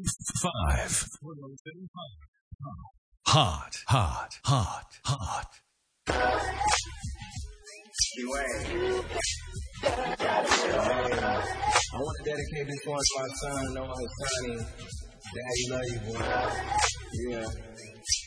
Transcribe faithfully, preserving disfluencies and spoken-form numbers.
Five. Hot, hot, hot, hot. I want to dedicate this one to my son, Noah Hassani. Daddy, love you, boy. Yeah.